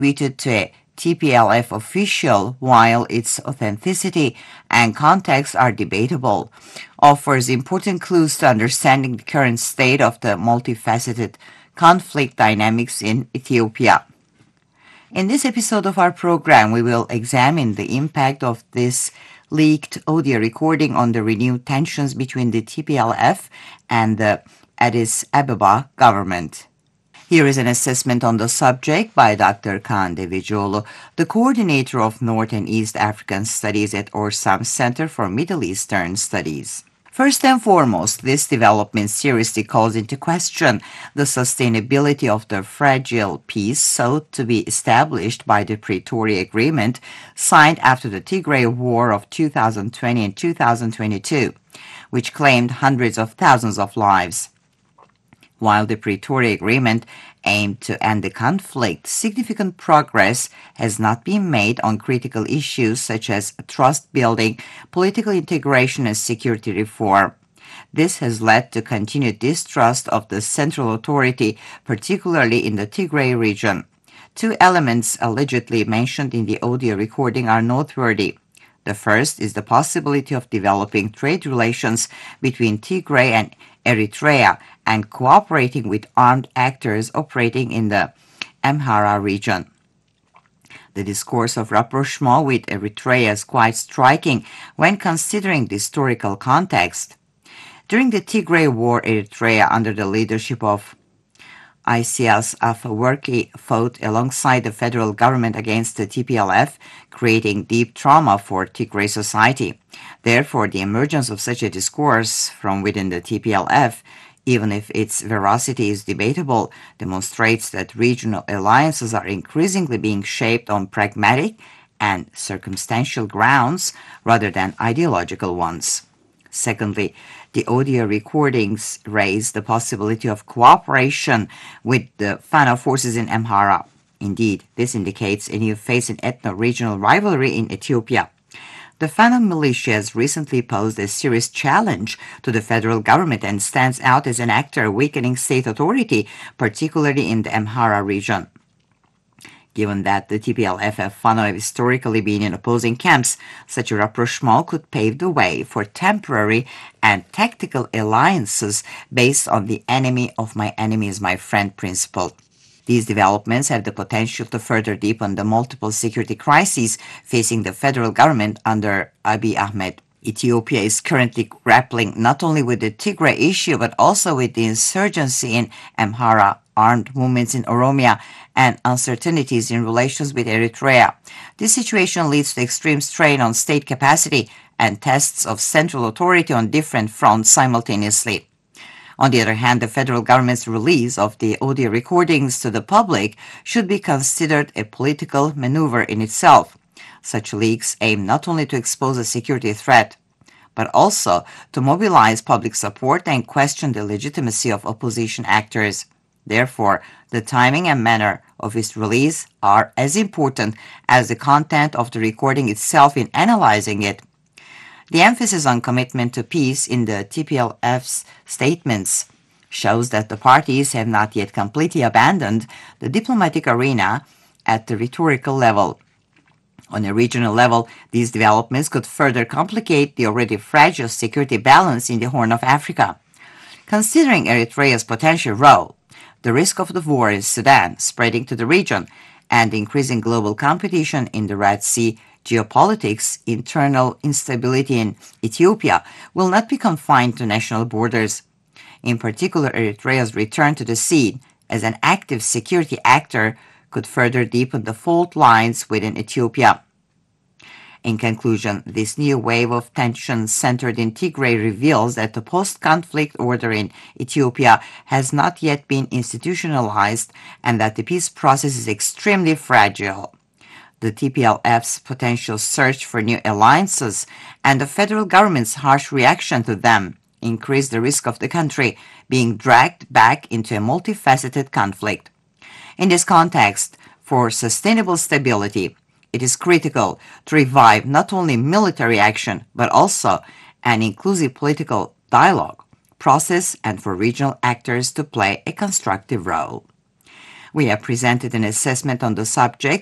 tweeted to a TPLF official, while its authenticity and context are debatable, offers important clues to understanding the current state of the multifaceted conflict dynamics in Ethiopia. In this episode of our program, we will examine the impact of this leaked audio recording on the renewed tensions between the TPLF and the Addis Ababa government. Here is an assessment on the subject by Dr. Kaan Devecioğlu, the coordinator of North and East African Studies at Orsam Center for Middle Eastern Studies. First and foremost, this development seriously calls into question the sustainability of the fragile peace sought to be established by the Pretoria Agreement signed after the Tigray War of 2020 and 2022, which claimed hundreds of thousands of lives. While the Pretoria Agreement aimed to end the conflict, significant progress has not been made on critical issues such as trust building, political integration, and security reform. This has led to continued distrust of the central authority, particularly in the Tigray region. Two elements allegedly mentioned in the audio recording are noteworthy. The first is the possibility of developing trade relations between Tigray and Eritrea and cooperating with armed actors operating in the Amhara region. The discourse of rapprochement with Eritrea is quite striking when considering the historical context. During the Tigray War, Eritrea, under the leadership of Isaias Afwerki, fought alongside the federal government against the TPLF, creating deep trauma for Tigray society. Therefore, the emergence of such a discourse from within the TPLF, even if its veracity is debatable, demonstrates that regional alliances are increasingly being shaped on pragmatic and circumstantial grounds rather than ideological ones. Secondly, the audio recordings raise the possibility of cooperation with the Fano forces in Amhara. Indeed, this indicates a new phase in ethno-regional rivalry in Ethiopia. The Fano militia has recently posed a serious challenge to the federal government and stands out as an actor weakening state authority, particularly in the Amhara region. Given that the TPLF and Fano have historically been in opposing camps, such a rapprochement could pave the way for temporary and tactical alliances based on the enemy of my enemy is my friend principle. These developments have the potential to further deepen the multiple security crises facing the federal government under Abiy Ahmed. Ethiopia is currently grappling not only with the Tigray issue but also with the insurgency in Amhara, armed movements in Oromia, and uncertainties in relations with Eritrea. This situation leads to extreme strain on state capacity and tests of central authority on different fronts simultaneously. On the other hand, the federal government's release of the audio recordings to the public should be considered a political maneuver in itself. Such leaks aim not only to expose a security threat, but also to mobilize public support and question the legitimacy of opposition actors. Therefore, the timing and manner of its release are as important as the content of the recording itself in analyzing it. The emphasis on commitment to peace in the TPLF's statements shows that the parties have not yet completely abandoned the diplomatic arena at the rhetorical level. On a regional level, these developments could further complicate the already fragile security balance in the Horn of Africa. Considering Eritrea's potential role, the risk of the war in Sudan spreading to the region, and increasing global competition in the Red Sea, geopolitics, internal instability in Ethiopia will not be confined to national borders. In particular, Eritrea's return to the scene as an active security actor could further deepen the fault lines within Ethiopia. In conclusion, this new wave of tension centered in Tigray reveals that the post-conflict order in Ethiopia has not yet been institutionalized and that the peace process is extremely fragile. The TPLF's potential search for new alliances and the federal government's harsh reaction to them increase the risk of the country being dragged back into a multifaceted conflict. In this context, for sustainable stability, it is critical to revive not only military action but also an inclusive political dialogue process and for regional actors to play a constructive role. We have presented an assessment on the subject